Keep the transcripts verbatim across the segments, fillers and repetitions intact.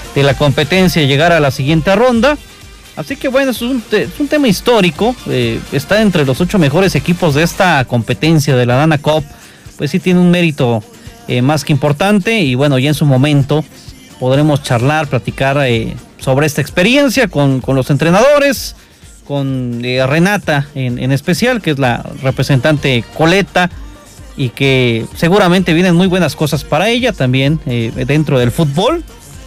de la competencia y llegar a la siguiente ronda. Así que bueno, es un, te, es un tema histórico, eh, está entre los ocho mejores equipos de esta competencia de la Dana Cup, pues sí tiene un mérito eh, más que importante, y bueno, ya en su momento podremos charlar, platicar eh, sobre esta experiencia con, con los entrenadores, con eh, Renata en, en especial, que es la representante coleta, y que seguramente vienen muy buenas cosas para ella también eh, dentro del fútbol.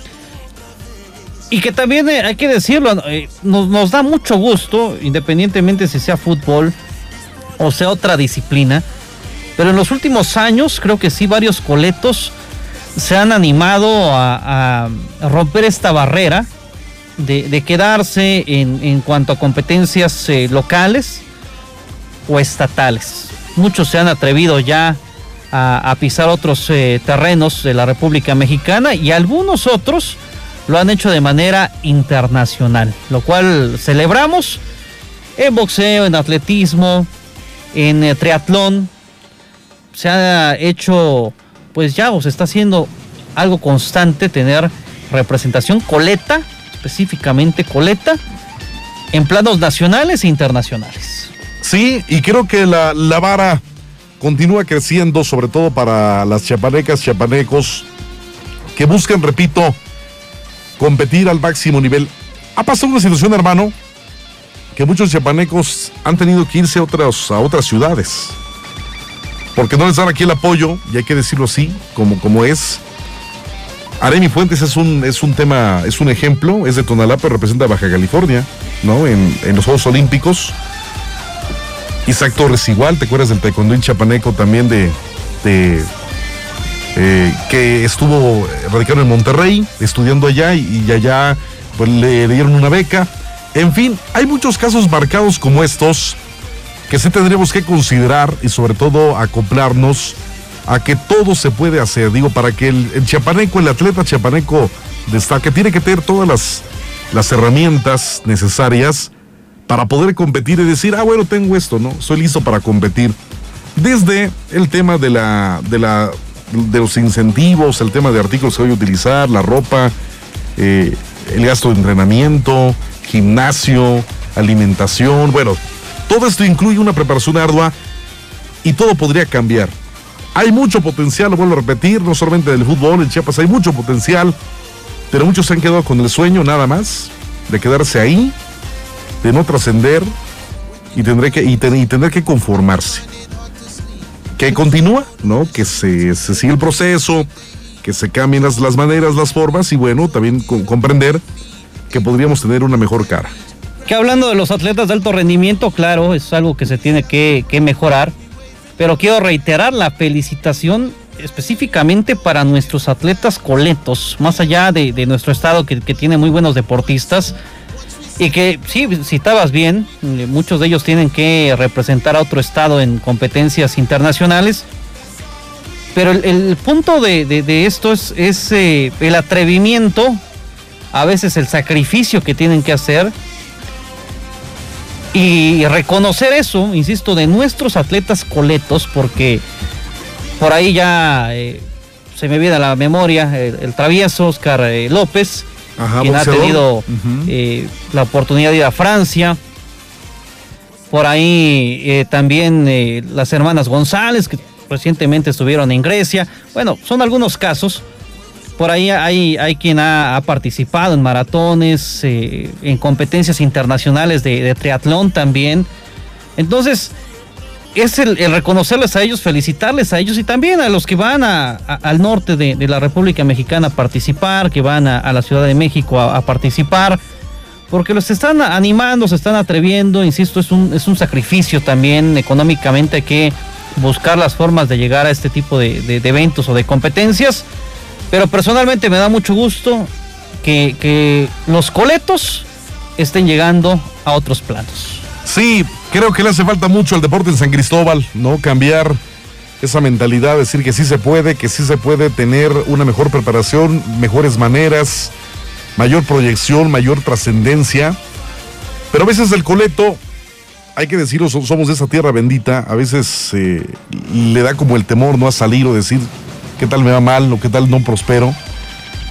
Y que también eh, hay que decirlo, eh, nos, nos da mucho gusto, independientemente si sea fútbol o sea otra disciplina, pero en los últimos años creo que sí varios coletos se han animado a, a romper esta barrera de, de quedarse en, en cuanto a competencias eh, locales o estatales. Muchos se han atrevido ya a, a pisar otros eh, terrenos de la República Mexicana, y algunos otros lo han hecho de manera internacional, lo cual celebramos. En boxeo, en atletismo, en eh, triatlón, se ha hecho, pues ya, o se está haciendo algo constante tener representación coleta, específicamente coleta, en planos nacionales e internacionales. Sí, y creo que la, la vara continúa creciendo, sobre todo para las chiapanecas, chiapanecos, que buscan, repito, competir al máximo nivel. Ha pasado una situación, hermano, que muchos chiapanecos han tenido que irse a otras, a otras ciudades, porque no les dan aquí el apoyo, y hay que decirlo así, como, como es. Aremi Fuentes es un, es un tema, es un ejemplo, es de Tonalá, pero representa a Baja California, ¿no? En, en los Juegos Olímpicos. Isaac Torres igual, ¿te acuerdas del taekwondo chiapaneco también de... de Eh, que estuvo radicado en Monterrey, estudiando allá, y, y allá pues le dieron una beca? En fin, hay muchos casos marcados como estos que sí tendríamos que considerar, y sobre todo acoplarnos a que todo se puede hacer. Digo, para que el, el chiapaneco, el atleta chiapaneco destaque, tiene que tener todas las, las herramientas necesarias para poder competir y decir, ah, bueno, tengo esto, ¿no? Soy listo para competir. Desde el tema de la... de la de los incentivos, el tema de artículos que voy a utilizar, la ropa, eh, el gasto de entrenamiento, gimnasio, alimentación. Bueno, todo esto incluye una preparación ardua, y todo podría cambiar. Hay mucho potencial, lo vuelvo a repetir, no solamente del fútbol, en Chiapas hay mucho potencial, pero muchos se han quedado con el sueño nada más de quedarse ahí, de no trascender, y, tendré que, y, ten, y tener que conformarse. Que continúa, ¿no? Que se, se sigue el proceso, que se cambien las, las maneras, las formas, y bueno, también con, comprender que podríamos tener una mejor cara. Que hablando de los atletas de alto rendimiento, claro, es algo que se tiene que, que mejorar, pero quiero reiterar la felicitación específicamente para nuestros atletas coletos, más allá de, de nuestro estado que, que tiene muy buenos deportistas, y que sí, citabas bien, muchos de ellos tienen que representar a otro estado en competencias internacionales, pero el, el punto de, de, de esto es, es eh, el atrevimiento, a veces el sacrificio que tienen que hacer, y reconocer eso, insisto, de nuestros atletas coletos, porque por ahí ya eh, se me viene a la memoria el, el travieso Oscar eh, López, Ajá, quien boxeador. ha tenido uh-huh. eh, la oportunidad de ir a Francia. Por ahí eh, también eh, las hermanas González, que recientemente estuvieron en Grecia. Bueno, son algunos casos. Por ahí hay, hay quien ha, ha participado en maratones, eh, en competencias internacionales de, de triatlón también. Entonces, es el, el reconocerles a ellos, felicitarles a ellos, y también a los que van a, a, al norte de, de la República Mexicana a participar, que van a, a la Ciudad de México a, a participar, porque los están animando, se están atreviendo. Insisto, es un, es un sacrificio también económicamente. Hay que buscar las formas de llegar a este tipo de, de, de eventos o de competencias, pero personalmente me da mucho gusto que, que los coletos estén llegando a otros planos. Sí, creo que le hace falta mucho al deporte en San Cristóbal, ¿no? Cambiar esa mentalidad, decir que sí se puede, que sí se puede tener una mejor preparación, mejores maneras, mayor proyección, mayor trascendencia. Pero a veces el coleto, hay que decirlo, somos de esa tierra bendita, a veces eh, le da como el temor, ¿no? A salir o decir, ¿qué tal me va mal o qué tal no prospero?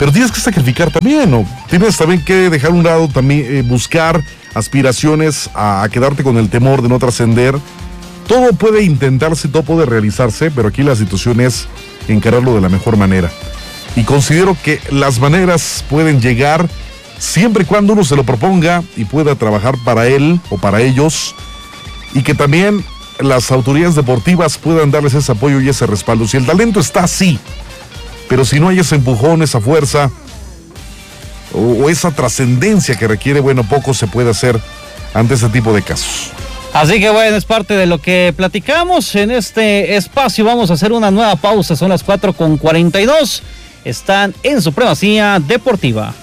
pero tienes que sacrificar también, ¿no? Tienes también que dejar a un lado, también eh, buscar aspiraciones a, a quedarte con el temor de no trascender. Todo puede intentarse, todo puede realizarse, pero aquí la situación es encararlo de la mejor manera. Y considero que las maneras pueden llegar siempre y cuando uno se lo proponga y pueda trabajar para él o para ellos, y que también las autoridades deportivas puedan darles ese apoyo y ese respaldo. Si el talento está así, pero si no hay ese empujón, esa fuerza o, o esa trascendencia que requiere, bueno, poco se puede hacer ante ese tipo de casos. Así que bueno, es parte de lo que platicamos en este espacio. Vamos a hacer una nueva pausa, son las cuatro con cuarenta y dos. Están en Supremacía Deportiva.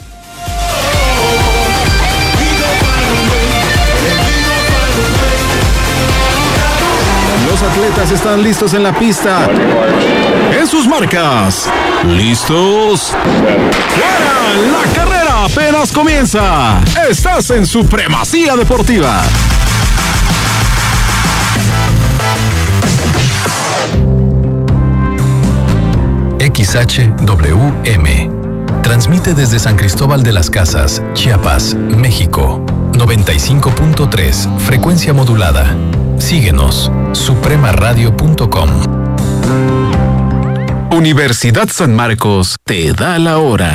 Los atletas están listos en la pista. En sus marcas. ¿Listos? ¡Fuera! La carrera apenas comienza. Estás en Supremacía Deportiva. X H W M. Transmite desde San Cristóbal de las Casas, Chiapas, México. noventa y cinco punto tres, frecuencia modulada. Síguenos, suprema radio punto com. Universidad San Marcos te da la hora.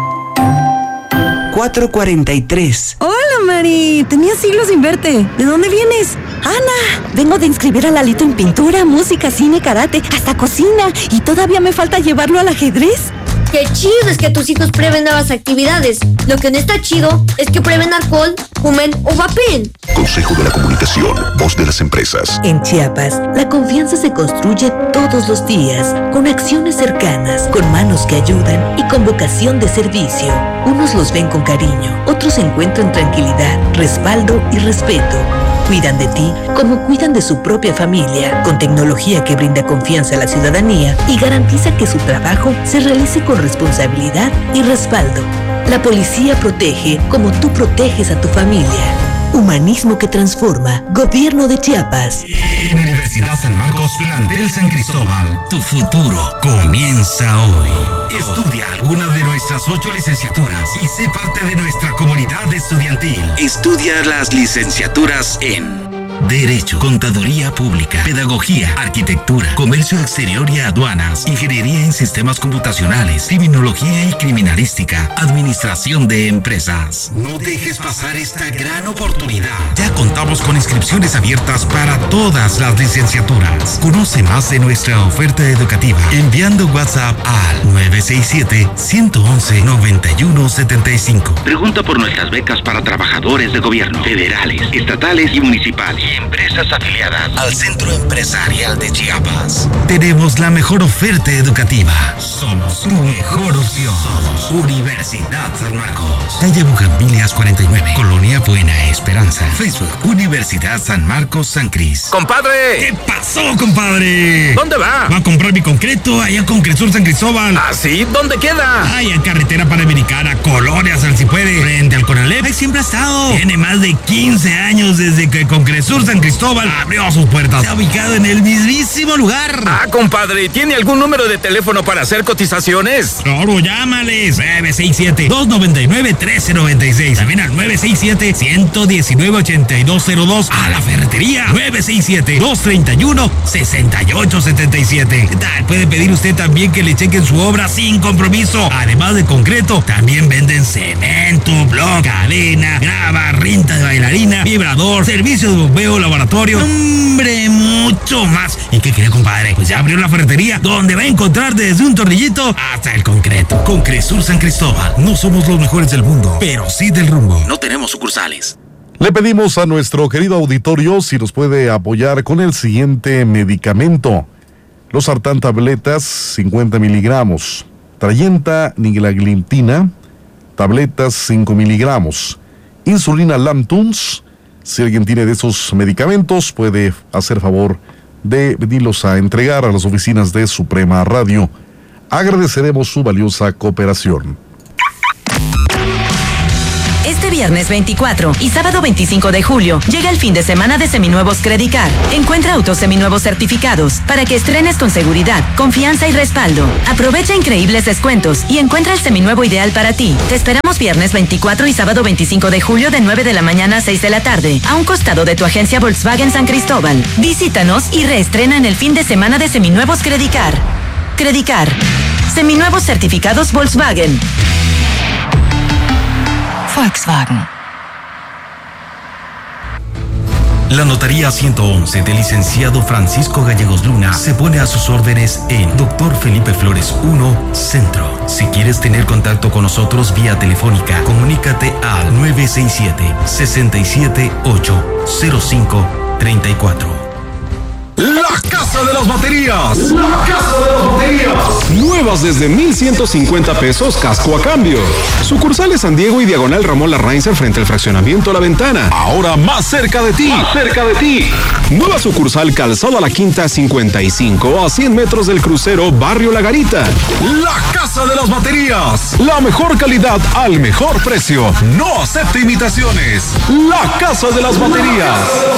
cuatro cuarenta y tres. Hola, Mari. Tenía siglos sin verte. ¿De dónde vienes? Ana, vengo de inscribir a Lalito en pintura, música, cine, karate, hasta cocina. Y todavía me falta llevarlo al ajedrez. Qué chido es que tus hijos prueben nuevas actividades. Lo que no está chido es que prueben alcohol, fumen o vapeen. Consejo de la Comunicación, voz de las empresas. En Chiapas, la confianza se construye todos los días, con acciones cercanas, con manos que ayudan y con vocación de servicio. Unos los ven con cariño, otros encuentran tranquilidad, respaldo y respeto. Cuidan de ti como cuidan de su propia familia, con tecnología que brinda confianza a la ciudadanía y garantiza que su trabajo se realice con responsabilidad y respaldo. La policía protege como tú proteges a tu familia. Humanismo que transforma. Gobierno de Chiapas. En Universidad San Marcos, plantel San Cristóbal, tu futuro comienza hoy. Estudia alguna de nuestras ocho licenciaturas y sé parte de nuestra comunidad estudiantil. Estudia las licenciaturas en Derecho, Contaduría Pública, Pedagogía, Arquitectura, Comercio Exterior y Aduanas, Ingeniería en Sistemas Computacionales, Criminología y Criminalística, Administración de Empresas. No dejes pasar esta gran oportunidad. Ya contamos con inscripciones abiertas para todas las licenciaturas. Conoce más de nuestra oferta educativa enviando WhatsApp al nueve seis siete, uno uno uno, nueve uno siete cinco. Pregunta por nuestras becas para trabajadores de gobierno, federales, estatales y municipales. Empresas afiliadas al Centro Empresarial de Chiapas. Tenemos la mejor oferta educativa. Somos tu mejor opción. Universidad San Marcos. Calle Bugambilias cuarenta y nueve. Colonia Buena Esperanza. Facebook Universidad San Marcos San Cris. ¡Compadre! ¿Qué pasó, compadre? ¿Dónde va? Va a comprar mi concreto allá con Cresur San Cristóbal. ¿Ah, sí? ¿Dónde queda? Ay, en carretera panamericana, Colonia San Si Puede, frente al Conalep. Ahí siempre ha estado. Tiene más de quince años desde que con Cresur San Cristóbal abrió sus puertas. Se ha ubicado en el mismísimo lugar. Ah, compadre, ¿tiene algún número de teléfono para hacer cotizaciones? Claro, llámales. nueve seis siete, dos nueve nueve, uno tres nueve seis. También al nueve seis siete, uno uno nueve, ocho dos cero dos. A la ferretería. nueve seis siete, dos tres uno, seis ocho siete siete. ¿Qué tal? Puede pedir usted también que le chequen su obra sin compromiso. Además de concreto, también venden cemento, bloc, cadena, grava, rinta de bailarina, vibrador, servicio de bombeo, laboratorio, hombre, mucho más. ¿Y qué quiere, compadre? Pues ya abrió la ferretería, donde va a encontrar desde un tornillito hasta el concreto. Con Cresur San Cristóbal, no somos los mejores del mundo, pero sí del rumbo. No tenemos sucursales. Le pedimos a nuestro querido auditorio si nos puede apoyar con el siguiente medicamento. Losartán tabletas, cincuenta miligramos. Trayenta niglaglitina, tabletas, cinco miligramos. Insulina Lamtuns. Si alguien tiene de esos medicamentos, puede hacer favor de venirlos a entregar a las oficinas de Suprema Radio. Agradeceremos su valiosa cooperación. Este viernes veinticuatro y sábado veinticinco de julio llega el fin de semana de seminuevos Credicar. Encuentra autos seminuevos certificados para que estrenes con seguridad, confianza y respaldo. Aprovecha increíbles descuentos y encuentra el seminuevo ideal para ti. Te esperamos viernes veinticuatro y sábado veinticinco de julio de nueve de la mañana a seis de la tarde, a un costado de tu agencia Volkswagen San Cristóbal. Visítanos y reestrena en el fin de semana de seminuevos Credicar. Credicar. Seminuevos certificados Volkswagen. Volkswagen. La Notaría ciento once del licenciado Francisco Gallegos Luna se pone a sus órdenes en Doctor Felipe Flores uno, Centro. Si quieres tener contacto con nosotros vía telefónica, comunícate al nueve seis siete, seis siete ocho, cero cinco tres cuatro. La Casa de las Baterías. La Casa de las Baterías. Nuevas desde mil ciento cincuenta pesos, casco a cambio. Sucursales San Diego y Diagonal Ramón Larrainzer frente al fraccionamiento La Ventana. Ahora más cerca de ti. Más cerca de ti. Nueva sucursal Calzada La Quinta cincuenta y cinco a cien metros del crucero Barrio La Garita. La Casa de las Baterías. La mejor calidad al mejor precio. No acepte imitaciones. La Casa de las Baterías.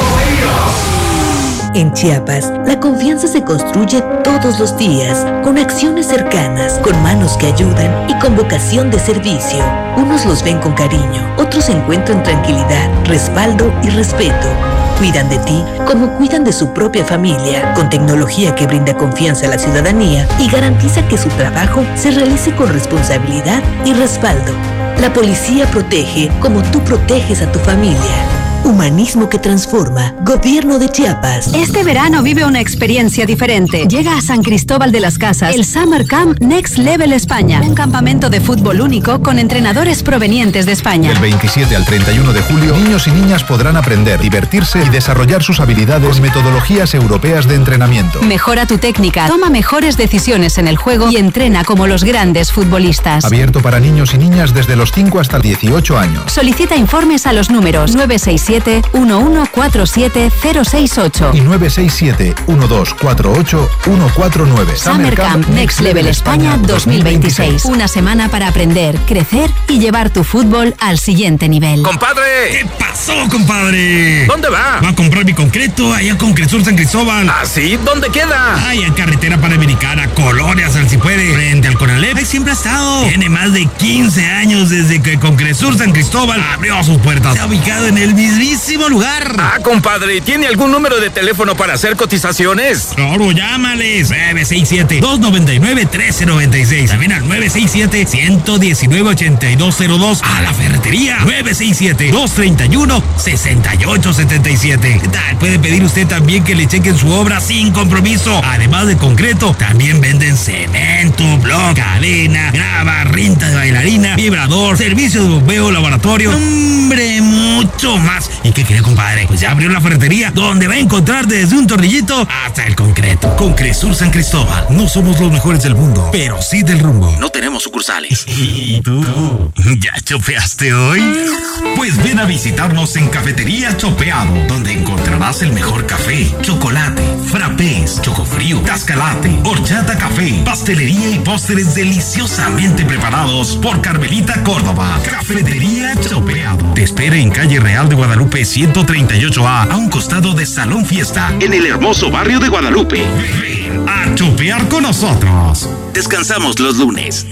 En Chiapas, la confianza se construye todos los días, con acciones cercanas, con manos que ayudan y con vocación de servicio. Unos los ven con cariño, otros encuentran tranquilidad, respaldo y respeto. Cuidan de ti como cuidan de su propia familia, con tecnología que brinda confianza a la ciudadanía y garantiza que su trabajo se realice con responsabilidad y respaldo. La policía protege como tú proteges a tu familia. Humanismo que transforma. Gobierno de Chiapas. Este verano vive una experiencia diferente. Llega a San Cristóbal de las Casas el Summer Camp Next Level España. Un campamento de fútbol único con entrenadores provenientes de España. Del veintisiete al treinta y uno de julio, niños y niñas podrán aprender, divertirse y desarrollar sus habilidades con metodologías europeas de entrenamiento. Mejora tu técnica, toma mejores decisiones en el juego y entrena como los grandes futbolistas. Abierto para niños y niñas desde los cinco hasta dieciocho años. Solicita informes a los números nueve seis siete, uno uno cuatro siete, cero seis ocho y nueve seis siete, uno dos cuatro ocho, uno cuatro nueve. Summer Camp Next Level España dos mil veintiséis. Una semana para aprender, crecer y llevar tu fútbol al siguiente nivel. ¡Compadre! ¿Qué pasó, compadre? ¿Dónde va? Va a comprar mi concreto allá con Cresur San Cristóbal. ¿Ah, sí? ¿Dónde queda? Ay, en carretera panamericana, Colonias, al si puede, frente al Conalep. Ahí siempre ha estado. Tiene más de quince años desde que con Cresur San Cristóbal abrió sus puertas. Se ha ubicado en el mismísimo lugar. Ah, compadre, ¿tiene algún número de teléfono para hacer cotizaciones? Claro, llámales. nueve seis siete, dos nueve nueve, uno tres nueve seis. También al nueve seis siete, uno uno nueve, ocho dos cero dos. A la ferretería. nueve seis siete, dos tres uno, seis ocho siete siete. ¿Qué tal? Puede pedir usted también que le chequen su obra sin compromiso. Además de concreto, también venden cemento, bloc, cadena, grava, rinta de bailarina, vibrador, servicio de bombeo, laboratorio. Hombre, mucho más. ¿Y qué quiere, compadre? Pues ya abrió la ferretería, donde va a encontrar desde un tornillito hasta el concreto. Con Cresur San Cristóbal, no somos los mejores del mundo, pero sí del rumbo. No tenemos sucursales. ¿Y tú? ¿Ya chopeaste hoy? Pues ven a visitarnos en Cafetería Chopeado, donde encontrarás el mejor café, chocolate, frappés, chocofrío, cascalate, horchata café, pastelería y postres deliciosamente preparados por Carmelita Córdoba. Cafetería Chopeado. Te espera en Calle Real de Guadalupe ciento treinta y ocho A, a un costado de Salón Fiesta, en el hermoso barrio de Guadalupe. Ven a chopear con nosotros. Descansamos los lunes.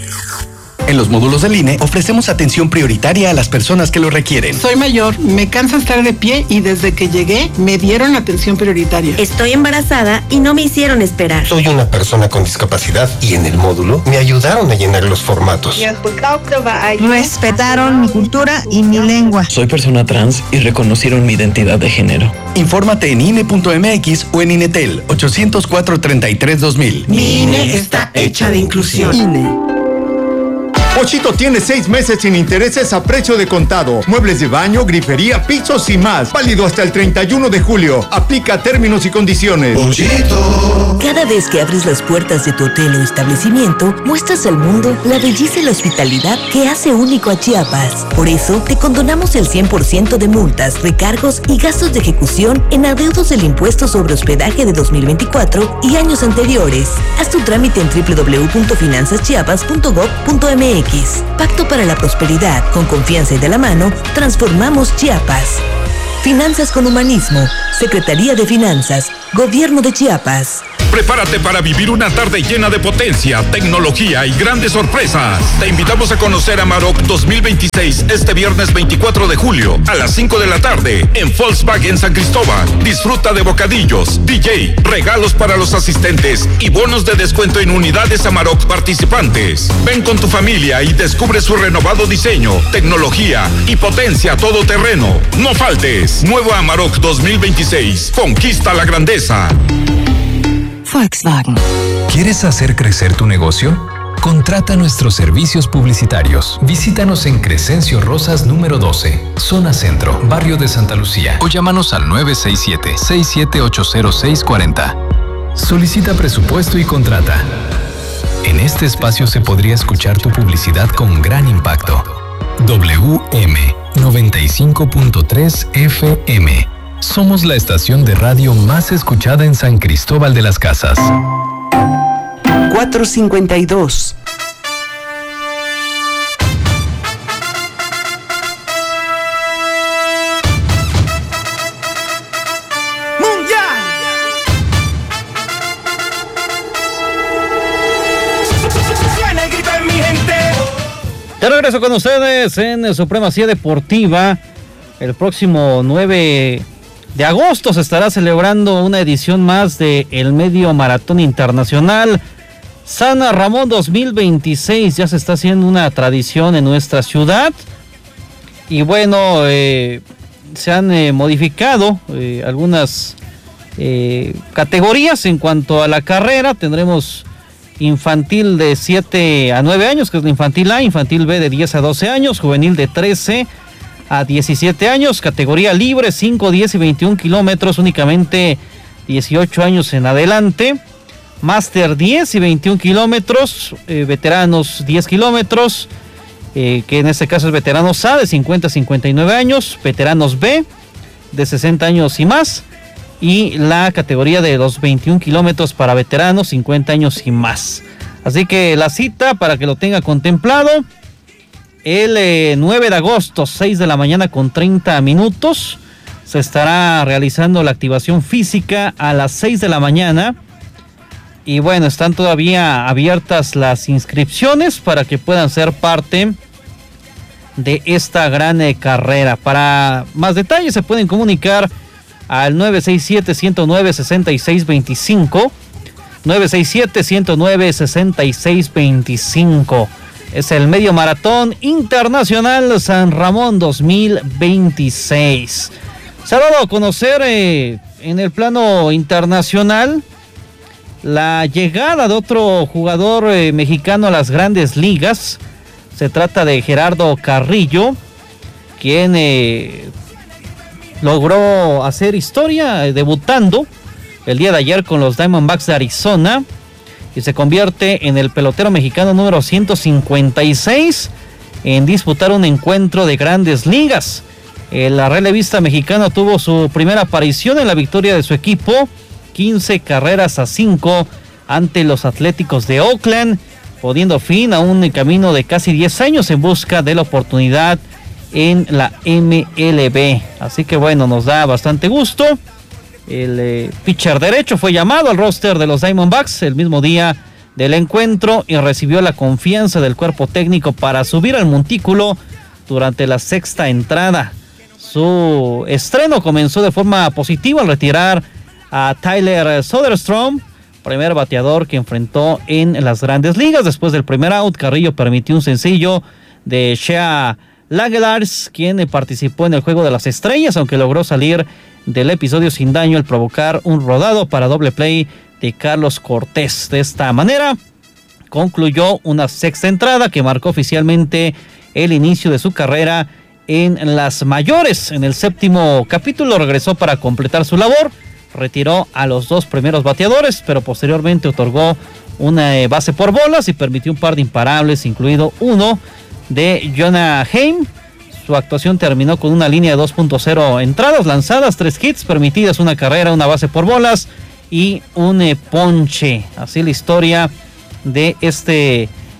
En los módulos del I N E ofrecemos atención prioritaria a las personas que lo requieren. Soy mayor, me cansa estar de pie y desde que llegué me dieron atención prioritaria. Estoy embarazada y no me hicieron esperar. Soy una persona con discapacidad y en el módulo me ayudaron a llenar los formatos. Respetaron mi cultura y mi lengua. Soy persona trans y reconocieron mi identidad de género. Infórmate en I N E punto M X o en INETEL ochocientos cuatro, treinta y tres, dos mil. Mi I N E está hecha de inclusión. I N E. Pochito tiene seis meses sin intereses a precio de contado. Muebles de baño, grifería, pisos y más. Válido hasta el treinta y uno de julio. Aplica términos y condiciones. Pochito. Cada vez que abres las puertas de tu hotel o establecimiento, muestras al mundo la belleza y la hospitalidad que hace único a Chiapas. Por eso, te condonamos el cien por ciento de multas, recargos y gastos de ejecución en adeudos del impuesto sobre hospedaje de dos mil veinticuatro y años anteriores. Haz tu trámite en doble u doble u doble u punto finanzas chiapas punto gob punto m x. Pacto para la prosperidad, con confianza y de la mano, transformamos Chiapas. Finanzas con humanismo, Secretaría de Finanzas, Gobierno de Chiapas. Prepárate para vivir una tarde llena de potencia, tecnología y grandes sorpresas. Te invitamos a conocer Amarok dos mil veintiséis este viernes veinticuatro de julio a las cinco de la tarde en Volkswagen San Cristóbal. Disfruta de bocadillos, D J, regalos para los asistentes y bonos de descuento en unidades Amarok participantes. Ven con tu familia y descubre su renovado diseño, tecnología y potencia todoterreno. No faltes. Nuevo Amarok dos mil veintiséis. Conquista la grandeza. Volkswagen. ¿Quieres hacer crecer tu negocio? Contrata nuestros servicios publicitarios. Visítanos en Crescencio Rosas número doce, Zona Centro, Barrio de Santa Lucía. O llámanos al nueve seis siete, seis siete ocho cero seis cuatro cero. Solicita presupuesto y contrata. En este espacio se podría escuchar tu publicidad con gran impacto. W M noventa y cinco punto tres F M. Somos la estación de radio más escuchada en San Cristóbal de las Casas. cuatro cincuenta y dos. De regreso con ustedes en Supremacía Deportiva. El próximo nueve de agosto se estará celebrando una edición más de el Medio Maratón Internacional San Ramón dos mil veintiséis. Ya se está haciendo una tradición en nuestra ciudad. Y bueno, eh, se han eh, modificado eh, algunas eh, categorías en cuanto a la carrera. Tendremos infantil de siete a nueve años, que es la infantil A, infantil B de diez a doce años, juvenil de trece a diecisiete años, categoría libre cinco, diez y veintiún kilómetros, únicamente dieciocho años en adelante, máster diez y veintiún kilómetros, eh, veteranos diez kilómetros, eh, que en este caso es veteranos A de cincuenta a cincuenta y nueve años, veteranos B de sesenta años y más, y la categoría de los veintiún kilómetros para veteranos cincuenta años y más. Así que la cita, para que lo tenga contemplado, el eh, nueve de agosto, seis de la mañana con treinta minutos, se estará realizando la activación física a las seis de la mañana. Y bueno, están todavía abiertas las inscripciones para que puedan ser parte de esta gran eh, carrera. Para más detalles se pueden comunicar al nueve seis siete, uno cero nueve, seis seis dos cinco, nueve seis siete, uno cero nueve, seis seis dos cinco. Es el Medio Maratón Internacional San Ramón dos mil veintiséis. Se ha dado a conocer eh, en el plano internacional la llegada de otro jugador eh, mexicano a las grandes ligas. Se trata de Gerardo Carrillo, quien eh, logró hacer historia eh, debutando el día de ayer con los Diamondbacks de Arizona y se convierte en el pelotero mexicano número ciento cincuenta y seis en disputar un encuentro de grandes ligas. El relevista mexicano tuvo su primera aparición en la victoria de su equipo, quince carreras a cinco ante los Atléticos de Oakland, poniendo fin a un camino de casi diez años en busca de la oportunidad en la M L B. Así que bueno, nos da bastante gusto. El eh, pitcher derecho fue llamado al roster de los Diamondbacks el mismo día del encuentro y recibió la confianza del cuerpo técnico para subir al montículo durante la sexta entrada. Su estreno comenzó de forma positiva al retirar a Tyler Soderstrom, primer bateador que enfrentó en las grandes ligas. Después del primer out, Carrillo permitió un sencillo de Shea Langelaars, quien participó en el Juego de las Estrellas, aunque logró salir del episodio sin daño al provocar un rodado para doble play de Carlos Cortés. De esta manera concluyó una sexta entrada que marcó oficialmente el inicio de su carrera en las mayores. En el séptimo capítulo regresó para completar su labor, retiró a los dos primeros bateadores, pero posteriormente otorgó una base por bolas y permitió un par de imparables, incluido uno de Jonah Heim. Su actuación terminó con una línea de dos punto cero entradas lanzadas, tres hits permitidas, una carrera, una base por bolas y un eh, ponche. Así la historia de este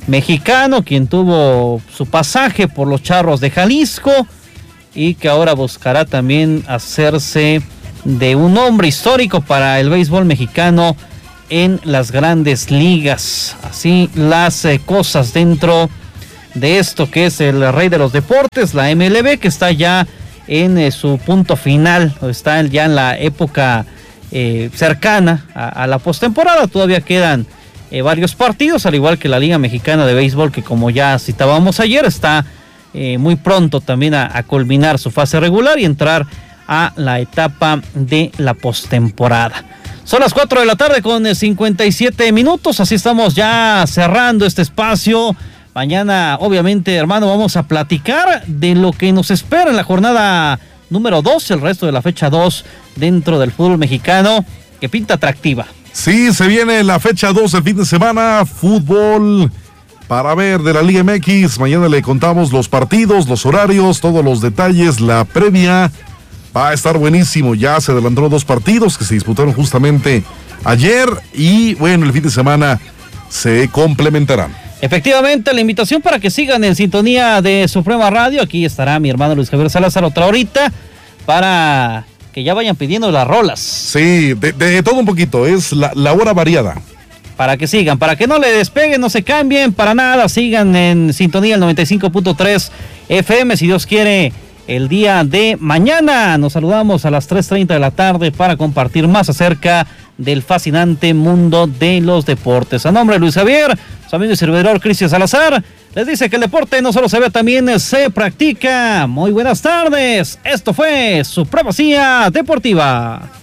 mexicano, quien tuvo su pasaje por los Charros de Jalisco y que ahora buscará también hacerse de un hombre histórico para el béisbol mexicano en las grandes ligas. Así las eh, cosas dentro de esto que es el rey de los deportes, la M L B, que está ya en eh, su punto final, está ya en la época eh, cercana a, a la postemporada. Todavía quedan eh, varios partidos, al igual que la Liga Mexicana de Béisbol, que como ya citábamos ayer, está eh, muy pronto también a, a culminar su fase regular y entrar a la etapa de la postemporada. Son las cuatro de la tarde con cincuenta y siete minutos, así estamos ya cerrando este espacio. Mañana, obviamente, hermano, vamos a platicar de lo que nos espera en la jornada número dos, el resto de la fecha dos dentro del fútbol mexicano, que pinta atractiva. Sí, se viene la fecha dos del fin de semana, fútbol para ver de la Liga M X. Mañana le contamos los partidos, los horarios, todos los detalles, la previa. Va a estar buenísimo, ya se adelantaron dos partidos que se disputaron justamente ayer y bueno, el fin de semana se complementarán. Efectivamente, la invitación para que sigan en sintonía de Suprema Radio. Aquí estará mi hermano Luis Javier Salazar otra horita para que ya vayan pidiendo las rolas. Sí, de, de todo un poquito, es la, la hora variada. Para que sigan, para que no le despeguen, no se cambien para nada, sigan en sintonía el noventa y cinco punto tres F M, si Dios quiere. El día de mañana nos saludamos a las tres treinta de la tarde para compartir más acerca del fascinante mundo de los deportes. A nombre de Luis Javier, su amigo y servidor Cristian Salazar, les dice que el deporte no solo se ve, también se practica. Muy buenas tardes, esto fue Supremacía Deportiva.